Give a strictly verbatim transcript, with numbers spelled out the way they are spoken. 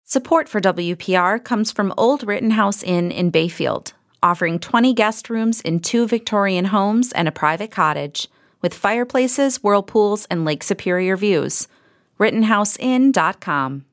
Support for W P R comes from Old Rittenhouse Inn in Bayfield, offering twenty guest rooms in two Victorian homes and a private cottage, with fireplaces, whirlpools, and Lake Superior views. Rittenhouse Inn dot com.